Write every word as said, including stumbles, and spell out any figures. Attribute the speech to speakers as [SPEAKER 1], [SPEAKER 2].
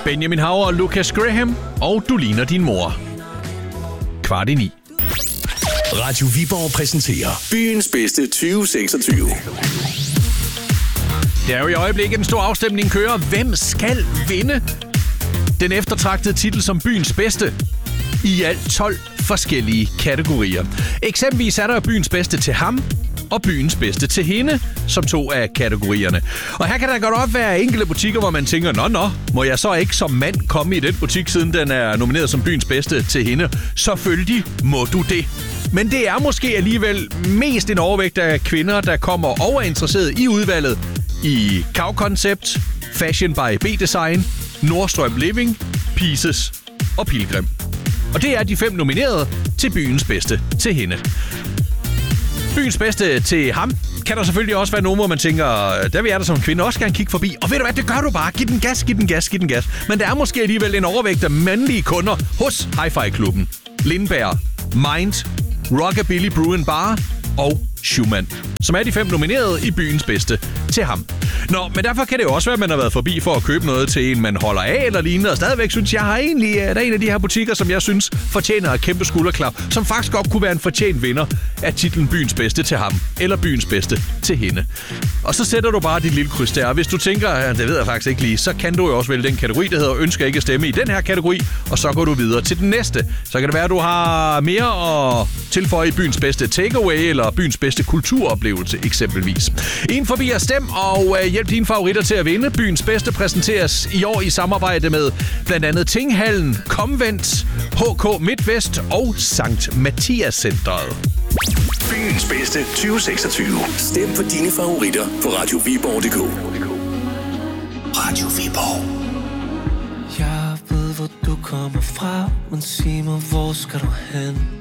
[SPEAKER 1] Benjamin Haver og Lucas Graham, og Du ligner din mor. Kvart i ni.
[SPEAKER 2] Radio Viborg præsenterer byens bedste tyve seksogtyve.
[SPEAKER 1] Det er jo i øjeblikket en stor afstemning kører. Hvem skal vinde den eftertragtede titel som byens bedste i alt tolv forskellige kategorier? Eksempelvis er der byens bedste til ham og byens bedste til hende som to af kategorierne. Og her kan der godt op være enkelte butikker, hvor man tænker, nå, nå, må jeg så ikke som mand komme i den butik, siden den er nomineret som byens bedste til hende? Selvfølgelig må du det. Men det er måske alligevel mest en overvægt af kvinder, der kommer og er interesseret i udvalget i Cow Concept, Fashion by B-Design, Nordstrøm Living, Pieces og Pilgrim. Og det er de fem nominerede til byens bedste til hende. Byens bedste til ham kan der selvfølgelig også være nogen, hvor man tænker, der vil jeg da som kvinde også gerne kigge forbi. Og ved du hvad, det gør du bare. Giv den gas, giv den gas, giv den gas. Men der er måske alligevel en overvægt af mandlige kunder hos Hi-Fi-klubben, Lindberg, Mind, Rockabilly Brew and Bar og Schumann, som er de fem nominerede i byens bedste til ham. Nå, men derfor kan det jo også være, at man har været forbi for at købe noget til en, man holder af eller lignende, og stadigvæk synes, jeg har egentlig, der er en af de her butikker, som jeg synes fortjener et kæmpe skulderklap, som faktisk godt kunne være en fortjent vinder af titlen byens bedste til ham, eller byens bedste til hende. Og så sætter du bare dit lille kryds der, og hvis du tænker, ja, det ved jeg faktisk ikke lige, så kan du jo også vælge den kategori, der hedder ønsker ikke at stemme i den her kategori, og så går du videre til den næste. Så kan det være, at du har mere at tilføje i byens bedste takeaway, eller byens bedste kulturoplevelse eksempelvis. En forbi at stem og øh, hjælp dine favoritter til at vinde. Byens bedste præsenteres i år i samarbejde med blandt andet Tinghallen, Komvent, H K Midtvest og Sankt Mathias Centret.
[SPEAKER 2] Byens bedste tyve seksogtyve. Stem på dine favoritter på radio viborg punktum d k. Radio Viborg.
[SPEAKER 3] Jeg ved, hvor du kommer fra, men sig mig, hvor skal du hen?